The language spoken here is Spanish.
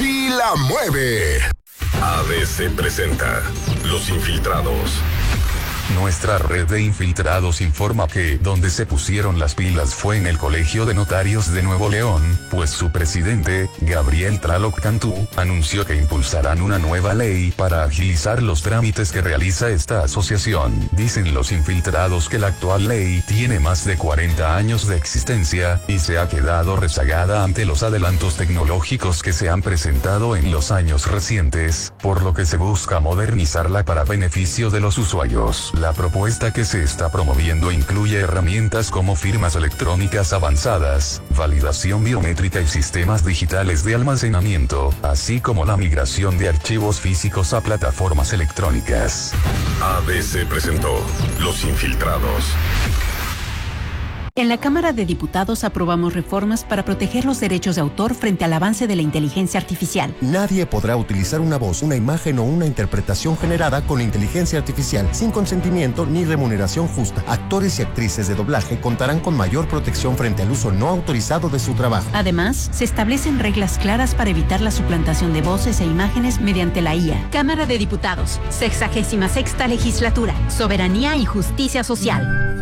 sí la mueve. ABC presenta Los Infiltrados. Nuestra red de infiltrados informa que donde se pusieron las pilas fue en el Colegio de Notarios de Nuevo León, pues su presidente, Gabriel Tlaloc Cantú, anunció que impulsarán una nueva ley para agilizar los trámites que realiza esta asociación. Dicen los infiltrados que la actual ley tiene más de 40 años de existencia y se ha quedado rezagada ante los adelantos tecnológicos que se han presentado en los años recientes, por lo que se busca modernizarla para beneficio de los usuarios. La propuesta que se está promoviendo incluye herramientas como firmas electrónicas avanzadas, validación biométrica y sistemas digitales de almacenamiento, así como la migración de archivos físicos a plataformas electrónicas. ABC presentó Los Infiltrados. En la Cámara de Diputados aprobamos reformas para proteger los derechos de autor frente al avance de la inteligencia artificial. Nadie podrá utilizar una voz, una imagen o una interpretación generada con inteligencia artificial sin consentimiento ni remuneración justa. Actores y actrices de doblaje contarán con mayor protección frente al uso no autorizado de su trabajo. Además, se establecen reglas claras para evitar la suplantación de voces e imágenes mediante la IA. Cámara de Diputados, 66ª Legislatura, Soberanía y Justicia Social.